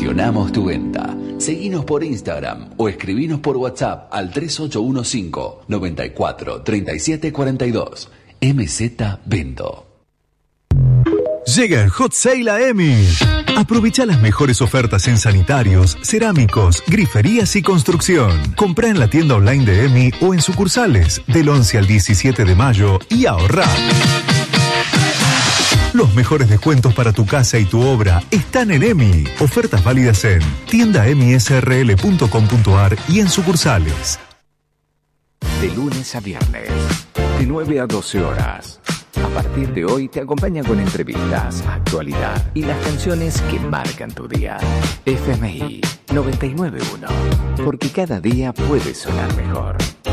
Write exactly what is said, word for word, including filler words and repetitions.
Gestionamos tu venta. Seguinos por Instagram o escribinos por WhatsApp al tres ocho uno cinco, nueve cuatro, tres siete cuatro dos. M Z Vendo. Llega el Hot Sale a EMI. Aprovecha las mejores ofertas en sanitarios, cerámicos, griferías y construcción. Comprá en la tienda online de EMI o en sucursales del once al diecisiete de mayo y ahorrá. Los mejores descuentos para tu casa y tu obra están en EMI. Ofertas válidas en tienda emi s r l punto com punto a r y en sucursales. De lunes a viernes, de nueve a doce horas. A partir de hoy te acompaña con entrevistas, actualidad y las canciones que marcan tu día. F M I noventa y nueve punto uno, porque cada día puede sonar mejor.